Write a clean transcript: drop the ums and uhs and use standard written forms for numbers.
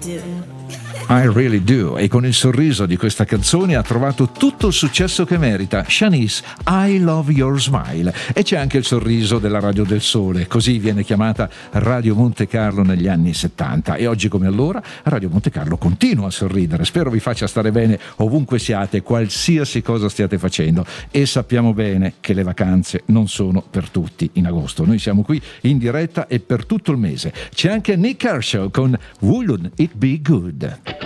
I Really Do, e con il sorriso di questa canzone ha trovato tutto il successo che merita. Shanice, I Love Your Smile. E c'è anche il sorriso della Radio del Sole, così viene chiamata Radio Monte Carlo negli anni 70, e oggi come allora Radio Monte Carlo continua a sorridere. Spero vi faccia stare bene ovunque siate, qualsiasi cosa stiate facendo, e sappiamo bene che le vacanze non sono per tutti in agosto. Noi siamo qui in diretta e per tutto il mese. C'è anche Nick Kershaw con Wouldn't It Be Good.